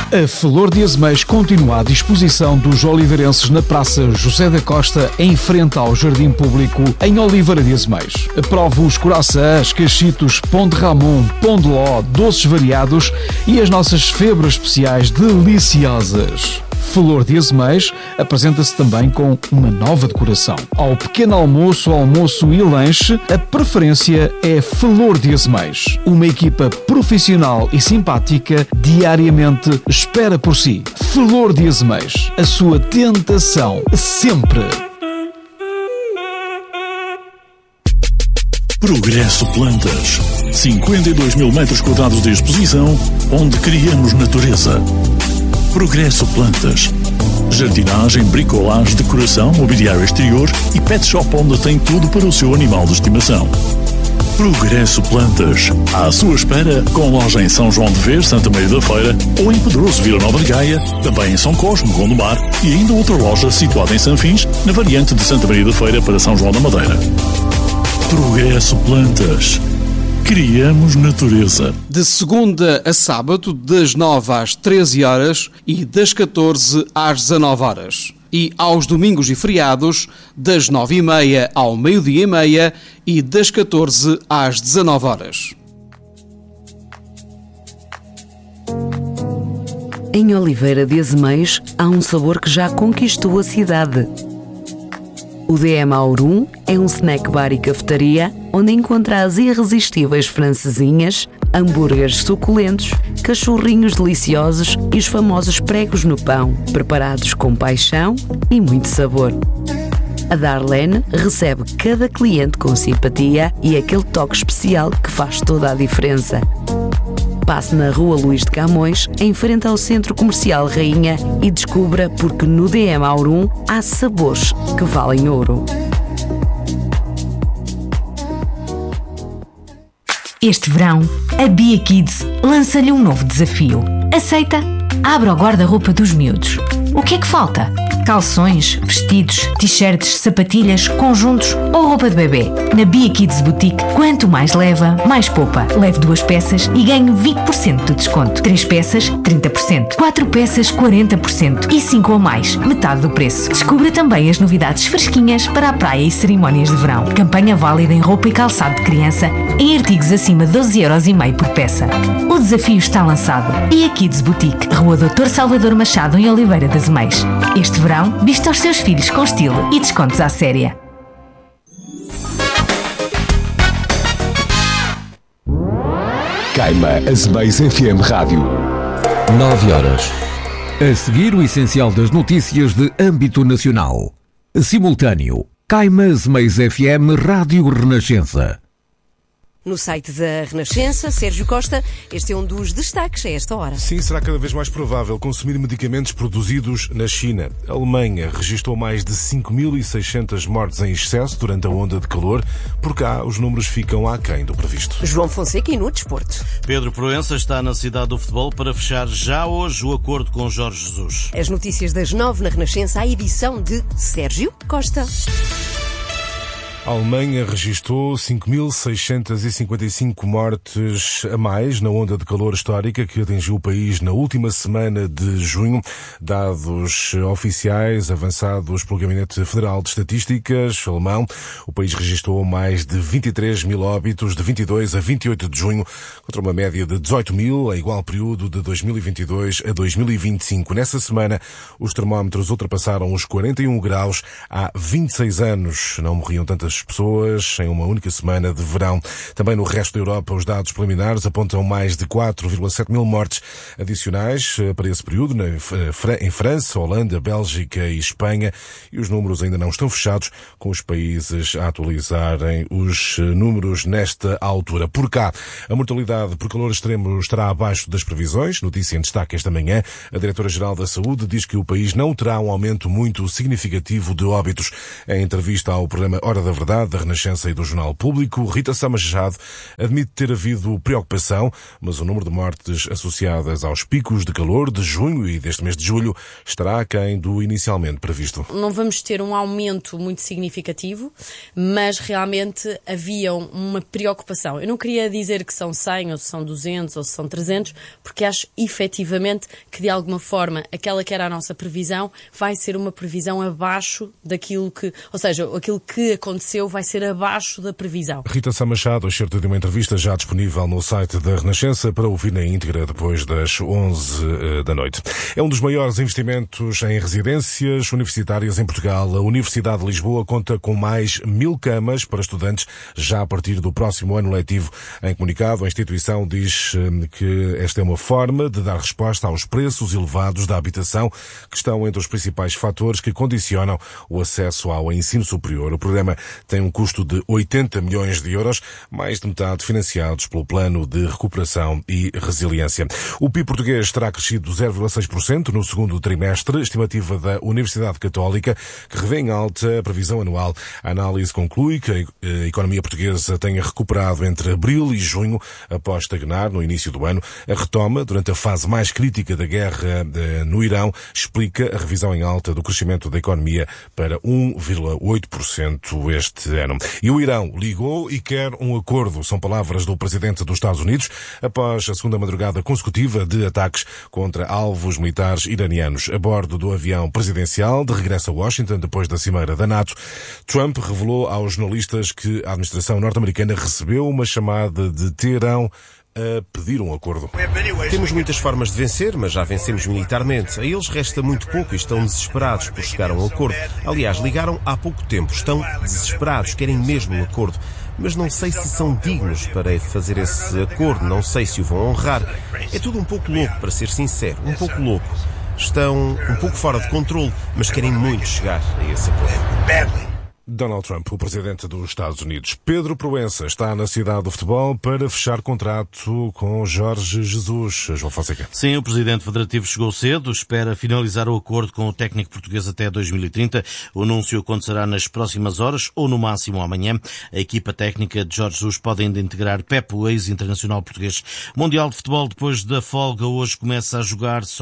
A Flor de Azeméis continua à disposição dos oliveirenses na Praça José da Costa, em frente ao Jardim Público, em Oliveira de Azeméis. Prove os coraçãs, cachitos, pão de Ramon, pão de ló, doces variados e as nossas febras especiais deliciosas. Flor de Azeméis apresenta-se também com uma nova decoração. Ao pequeno almoço, almoço e lanche, a preferência é Flor de Azeméis. Uma equipa profissional e simpática diariamente espera por si. Flor de Azeméis, a sua tentação sempre. Progresso Plantas. 52 mil metros quadrados de exposição, onde criamos natureza. Progresso Plantas. Jardinagem, bricolagem, decoração, mobiliário exterior e pet shop onde tem tudo para o seu animal de estimação. Progresso Plantas. À sua espera, com loja em São João de Ver, Santa Maria da Feira, ou em Pedroso, Vila Nova de Gaia, também em São Cosme, Gondomar, e ainda outra loja situada em Sanfins, na variante de Santa Maria da Feira para São João da Madeira. Progresso Plantas. Criamos natureza. De segunda a sábado, das 9 às 13 horas e das 14 às 19 horas. E aos domingos e feriados, das 9h30 ao meio-dia e meia e das 14 às 19 horas. Em Oliveira de Azeméis há um sabor que já conquistou a cidade. O DM Aurum é um snack bar e cafetaria onde encontra as irresistíveis francesinhas, hambúrgueres suculentos, cachorrinhos deliciosos e os famosos pregos no pão, preparados com paixão e muito sabor. A Darlene recebe cada cliente com simpatia e aquele toque especial que faz toda a diferença. Passe na Rua Luís de Camões, em frente ao Centro Comercial Rainha, e descubra porque no DM Aurum há sabores que valem ouro. Este verão, a Bia Kids lança-lhe um novo desafio. Aceita? Abra o guarda-roupa dos miúdos. O que é que falta? Calções, vestidos, t-shirts, sapatilhas, conjuntos ou roupa de bebê. Na Bia Kids Boutique, quanto mais leva, mais poupa. Leve 2 peças e ganhe 20% de desconto. 3 peças, 30%. 4 peças, 40%. E 5 ou mais, metade do preço. Descubra também as novidades fresquinhas para a praia e cerimónias de verão. Campanha válida em roupa e calçado de criança, em artigos acima de 12,5€ por peça. O desafio está lançado. Bia Kids Boutique, Rua Dr. Salvador Machado, em Oliveira de Azeméis. Este verão, vista aos seus filhos com estilo e descontos à séria. Caima Azeméis FM Rádio. 9 horas. A seguir, o essencial das notícias de âmbito nacional. Simultâneo. Caima Azeméis FM Rádio Renascença. No site da Renascença, Sérgio Costa, este é um dos destaques a esta hora. Sim, será cada vez mais provável consumir medicamentos produzidos na China. A Alemanha registrou mais de 5.600 mortes em excesso durante a onda de calor. Por cá, os números ficam aquém do previsto. João Fonseca e no desporto. Pedro Proença está na cidade do futebol para fechar já hoje o acordo com Jorge Jesus. As notícias das 9 na Renascença, a edição de Sérgio Costa. A Alemanha registrou 5.655 mortes a mais na onda de calor histórica que atingiu o país na última semana de junho. Dados oficiais avançados pelo Gabinete Federal de Estatísticas alemão, o país registrou mais de 23 mil óbitos de 22 a 28 de junho, contra uma média de 18 mil, a igual período de 2022 a 2025. Nessa semana, os termómetros ultrapassaram os 41 graus. Há 26 anos não morriam tantas pessoas em uma única semana de verão. Também no resto da Europa, os dados preliminares apontam mais de 4,7 mil mortes adicionais para esse período em França, Holanda, Bélgica e Espanha, e os números ainda não estão fechados, com os países a atualizarem os números nesta altura. Por cá, a mortalidade por calor extremo estará abaixo das previsões. Notícia em destaque esta manhã. A Diretora-Geral da Saúde diz que o país não terá um aumento muito significativo de óbitos. Em entrevista ao programa Hora da Verdade, Verdade, da Renascença e do Jornal Público. Rita Samachado admite ter havido preocupação, mas o número de mortes associadas aos picos de calor de junho e deste mês de julho estará aquém do inicialmente previsto. Não vamos ter um aumento muito significativo, mas realmente havia uma preocupação. Eu não queria dizer que são 100 ou se são 200 ou se são 300, porque acho efetivamente que de alguma forma aquela que era a nossa previsão vai ser uma previsão abaixo daquilo que, ou seja, aquilo que aconteceu vai ser abaixo da previsão. Rita Samachado, excerto de uma entrevista já disponível no site da Renascença para ouvir na íntegra depois das 11 da noite. É um dos maiores investimentos em residências universitárias em Portugal. A Universidade de Lisboa conta com mais 1000 camas para estudantes já a partir do próximo ano letivo. Em comunicado, a instituição diz que esta é uma forma de dar resposta aos preços elevados da habitação, que estão entre os principais fatores que condicionam o acesso ao ensino superior. O programa tem um custo de 80 milhões de euros, mais de metade financiados pelo Plano de Recuperação e Resiliência. O PIB português terá crescido 0,6% no segundo trimestre, estimativa da Universidade Católica, que revê em alta a previsão anual. A análise conclui que a economia portuguesa tenha recuperado entre abril e junho, após estagnar no início do ano. A retoma, durante a fase mais crítica da guerra no Irão, explica a revisão em alta do crescimento da economia para 1,8% este ano. E o Irão ligou e quer um acordo. São palavras do presidente dos Estados Unidos após a segunda madrugada consecutiva de ataques contra alvos militares iranianos. A bordo do avião presidencial de regresso a Washington depois da cimeira da NATO, Trump revelou aos jornalistas que a administração norte-americana recebeu uma chamada de Teherão a pedir um acordo. Temos muitas formas de vencer, mas já vencemos militarmente. A eles resta muito pouco e estão desesperados por chegar a um acordo. Aliás, ligaram há pouco tempo. Estão desesperados, querem mesmo um acordo. Mas não sei se são dignos para fazer esse acordo, não sei se o vão honrar. É tudo um pouco louco, para ser sincero, um pouco louco. Estão um pouco fora de controle, mas querem muito chegar a esse acordo. Donald Trump, o presidente dos Estados Unidos. Pedro Proença está na cidade do futebol para fechar contrato com Jorge Jesus. João Fonseca. Sim, o presidente federativo chegou cedo, espera finalizar o acordo com o técnico português até 2030. O anúncio acontecerá nas próximas horas ou no máximo amanhã. A equipa técnica de Jorge Jesus pode ainda integrar Pepe, o ex-internacional português. Mundial de Futebol, depois da folga, hoje começam a jogar-se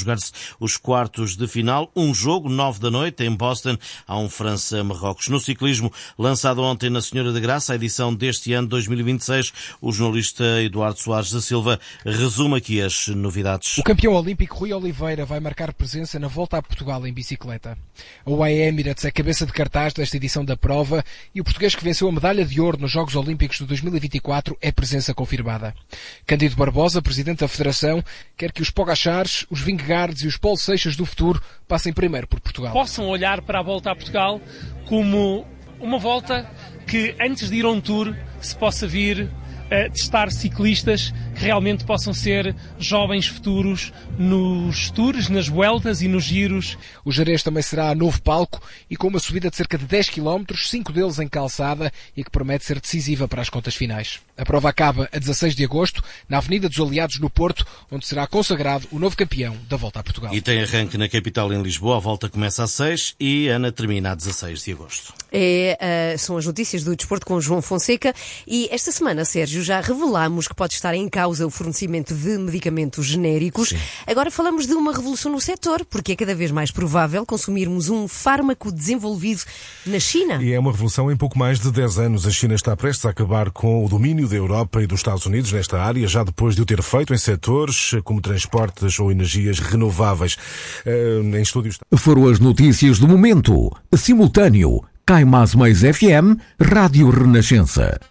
os quartos de final. Um jogo, 9 da noite, em Boston. Há um França-Marrocos. No ciclismo, lançado ontem na Senhora da Graça, a edição deste ano 2026, o jornalista Eduardo Soares da Silva resume aqui as novidades. O campeão olímpico Rui Oliveira vai marcar presença na Volta a Portugal em bicicleta. A UAE Emirates é cabeça de cartaz desta edição da prova e o português que venceu a medalha de ouro nos Jogos Olímpicos de 2024 é presença confirmada. Cândido Barbosa, presidente da Federação, quer que os Pogachares, os Vingegaards e os Paulo Seixas do futuro passem primeiro por Portugal. Possam olhar para a Volta a Portugal como uma volta que, antes de ir a um tour, se possa vir a testar ciclistas que realmente possam ser jovens futuros nos tours, nas vueltas e nos giros. O Jerez também será novo palco e com uma subida de cerca de 10 km, 5 deles em calçada e que promete ser decisiva para as contas finais. A prova acaba a 16 de agosto, na Avenida dos Aliados, no Porto, onde será consagrado o novo campeão da Volta a Portugal. E tem arranque na capital, em Lisboa. A volta começa a 6 e Ana termina a 16 de agosto. São as notícias do desporto com João Fonseca. E esta semana, Sérgio, já revelámos que pode estar em causa o fornecimento de medicamentos genéricos. Sim. Agora falamos de uma revolução no setor, porque é cada vez mais provável consumirmos um fármaco desenvolvido na China. E é uma revolução em pouco mais de 10 anos. A China está prestes a acabar com o domínio da Europa e dos Estados Unidos nesta área, já depois de o ter feito em setores como transportes ou energias renováveis. Em estúdios... Foram as notícias do momento. Simultâneo. Cai Mais Mais FM, Rádio Renascença.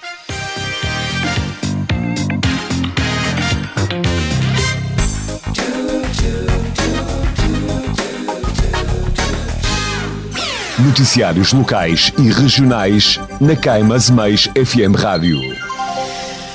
Noticiários locais e regionais na Cai Mais Mais FM Rádio.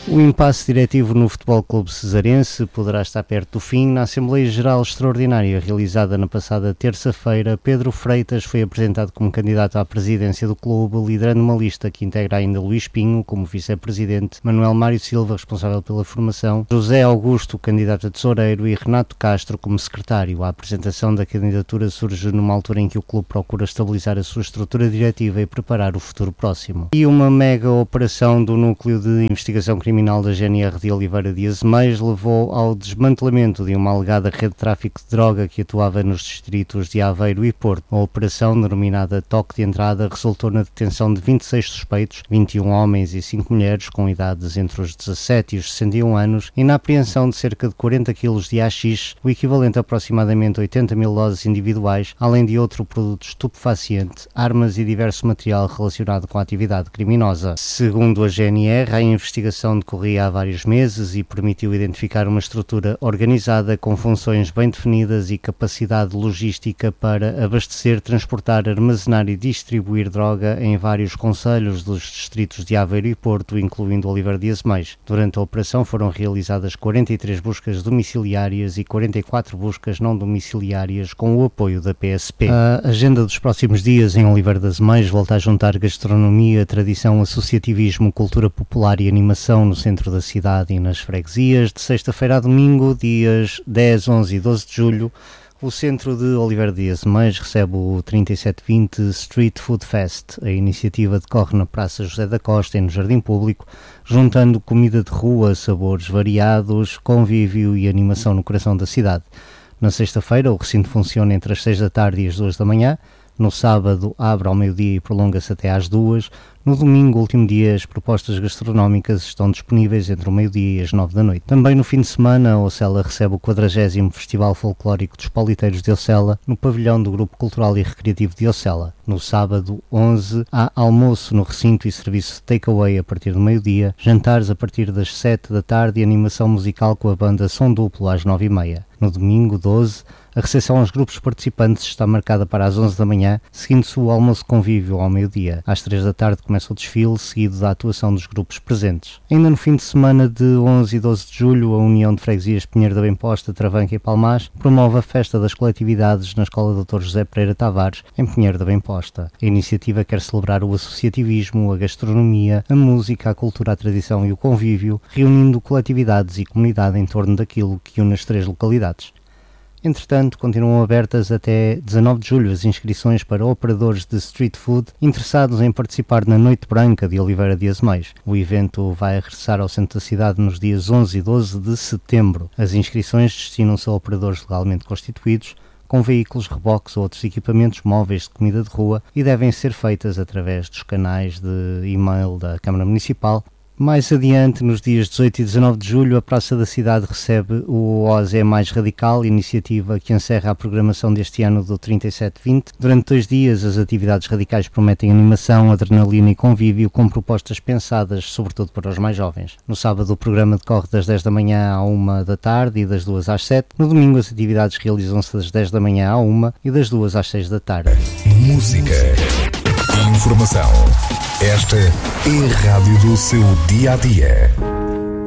O impasse diretivo no Futebol Clube Cesarense poderá estar perto do fim. Na Assembleia Geral Extraordinária realizada na passada terça-feira, Pedro Freitas foi apresentado como candidato à presidência do clube, liderando uma lista que integra ainda Luís Pinho como vice-presidente, Manuel Mário Silva, responsável pela formação, José Augusto, candidato a tesoureiro, e Renato Castro como secretário. A apresentação da candidatura surge numa altura em que o clube procura estabilizar a sua estrutura diretiva e preparar o futuro próximo. E uma mega operação do Núcleo de Investigação Criminal da GNR de Oliveira de Azeméis levou ao desmantelamento de uma alegada rede de tráfico de droga que atuava nos distritos de Aveiro e Porto. A operação, denominada Toque de Entrada, resultou na detenção de 26 suspeitos, 21 homens e 5 mulheres, com idades entre os 17 e os 61 anos, e na apreensão de cerca de 40 kg de haxixe, o equivalente a aproximadamente 80 mil doses individuais, além de outro produto estupefaciente, armas e diverso material relacionado com a atividade criminosa. Segundo a GNR, a investigação decorria há vários meses e permitiu identificar uma estrutura organizada com funções bem definidas e capacidade logística para abastecer, transportar, armazenar e distribuir droga em vários concelhos dos distritos de Aveiro e Porto, incluindo Oliveira de Azeméis. Durante a operação foram realizadas 43 buscas domiciliárias e 44 buscas não domiciliárias com o apoio da PSP. A agenda dos próximos dias em Oliveira de Azeméis volta a juntar gastronomia, tradição, associativismo, cultura popular e animação no centro da cidade e nas freguesias. De sexta-feira a domingo, dias 10, 11 e 12 de julho, o centro de Oliveira de Azeméis recebe o 3720 Street Food Fest. A iniciativa decorre na Praça José da Costa e no Jardim Público, juntando comida de rua, sabores variados, convívio e animação no coração da cidade. Na sexta-feira, o recinto funciona entre as 6 da tarde e as 2 da manhã. No sábado, abre ao meio-dia e prolonga-se até às 2. No domingo, último dia, as propostas gastronómicas estão disponíveis entre o meio-dia e as 9 da noite. Também no fim de semana, a Ocela recebe o 40º Festival Folclórico dos Politeiros de Ocela, no pavilhão do Grupo Cultural e Recreativo de Ocela. No sábado, 11, há almoço no recinto e serviço de takeaway a partir do meio-dia, jantares a partir das 7 da tarde e animação musical com a banda Som Duplo às 9h30. No domingo, 12, a recepção aos grupos participantes está marcada para as 11 da manhã, seguindo-se o almoço convívio ao meio-dia. Às 3 da tarde começa o desfile, seguido da atuação dos grupos presentes. Ainda no fim de semana de 11 e 12 de julho, a União de Freguesias Pinheiro da Bem-Posta, Travanca e Palmás promove a Festa das Coletividades na Escola Dr. José Pereira Tavares, em Pinheiro da Bem-Posta. A iniciativa quer celebrar o associativismo, a gastronomia, a música, a cultura, a tradição e o convívio, reunindo coletividades e comunidade em torno daquilo que une as 3 localidades. Entretanto, continuam abertas até 19 de julho as inscrições para operadores de street food interessados em participar na Noite Branca de Oliveira de Azeméis. O evento vai regressar ao centro da cidade nos dias 11 e 12 de setembro. As inscrições destinam-se a operadores legalmente constituídos, com veículos, reboques ou outros equipamentos móveis de comida de rua, e devem ser feitas através dos canais de e-mail da Câmara Municipal. Mais adiante, nos dias 18 e 19 de julho, a Praça da Cidade recebe o OZE Mais Radical, iniciativa que encerra a programação deste ano do 3720. Durante 2 dias, as atividades radicais prometem animação, adrenalina e convívio, com propostas pensadas sobretudo para os mais jovens. No sábado, o programa decorre das 10 da manhã à 1 da tarde e das 2 às 7. No domingo, as atividades realizam-se das 10 da manhã à 1 e das 2 às 6 da tarde. Música. Informação. Esta é a rádio do seu dia-a-dia.